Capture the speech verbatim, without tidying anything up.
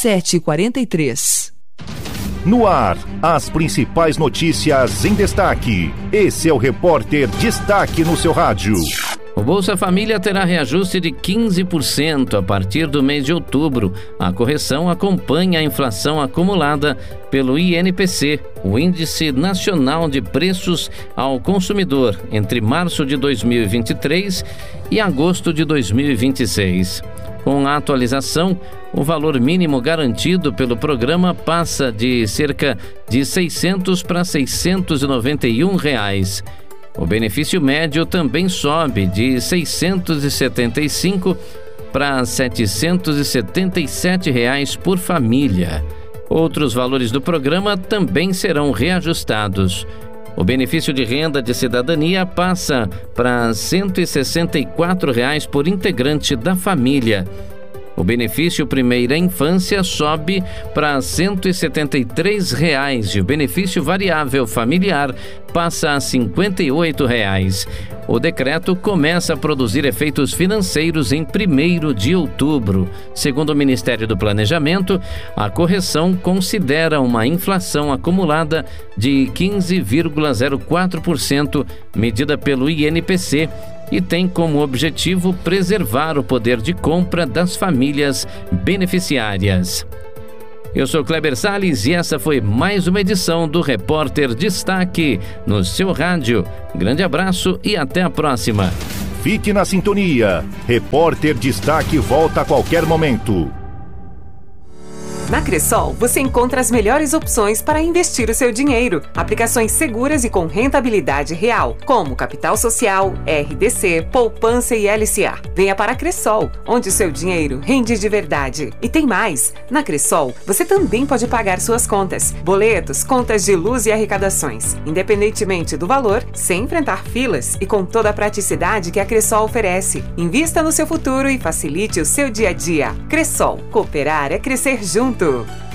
sete quarenta e três. No ar, as principais notícias em destaque. Esse é o Repórter Destaque no seu rádio. O Bolsa Família terá reajuste de quinze por cento a partir do mês de outubro. A correção acompanha a inflação acumulada pelo I N P C, o Índice Nacional de Preços ao Consumidor, entre março de dois mil e vinte e três e agosto de dois mil e vinte e seis. Com a atualização, o valor mínimo garantido pelo programa passa de cerca de seiscentos para seiscentos e noventa e um reais. O benefício médio também sobe de seiscentos e setenta e cinco para setecentos e setenta e sete reais por família. Outros valores do programa também serão reajustados. O benefício de renda de cidadania passa para cento e sessenta e quatro reais por integrante da família. O benefício Primeira Infância sobe para cento e setenta e três reais e o benefício variável familiar passa a cinquenta e oito reais. O decreto começa a produzir efeitos financeiros em primeiro de outubro. Segundo o Ministério do Planejamento, a correção considera uma inflação acumulada de quinze vírgula zero quatro por cento, medida pelo I N P C, e tem como objetivo preservar o poder de compra das famílias beneficiárias. Eu sou Kleber Salles e essa foi mais uma edição do Repórter Destaque no seu rádio. Grande abraço e até a próxima. Fique na sintonia. Repórter Destaque volta a qualquer momento. Na Cressol, você encontra as melhores opções para investir o seu dinheiro. Aplicações seguras e com rentabilidade real, como Capital Social, R D C, Poupança e L C A. Venha para a Cressol, onde o seu dinheiro rende de verdade. E tem mais! Na Cressol, você também pode pagar suas contas, boletos, contas de luz e arrecadações, independentemente do valor, sem enfrentar filas e com toda a praticidade que a Cressol oferece. Invista no seu futuro e facilite o seu dia a dia. Cressol, cooperar é crescer junto.